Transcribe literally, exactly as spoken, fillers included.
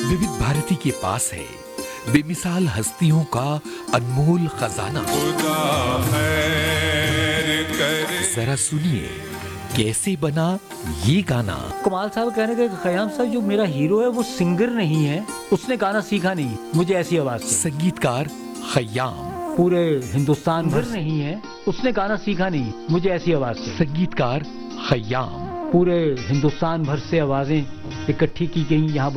विविध भारती के पास है बेमिसाल हस्तियों का अनमोल खजाना। जरा सुनिए कैसे बना ये गाना। कमाल साहब कहने के खयाम साहब जो मेरा हीरो है वो सिंगर नहीं है, उसने गाना सीखा नहीं, मुझे ऐसी आवाज से। संगीतकार खयाम पूरे हिंदुस्तान भर नहीं है, उसने गाना सीखा नहीं, मुझे ऐसी आवाज से। संगीतकार खयाम पूरे हिंदुस्तान भर से आवाजें इकट्ठी की गई यहाँ